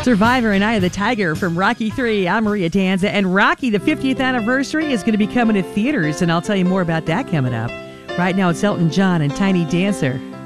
Survivor and Eye of the Tiger from Rocky 3. I'm Maria Danza. And Rocky, the 50th anniversary, is going to be coming to theaters, and I'll tell you more about that coming up. Right now, it's Elton John and Tiny Dancer.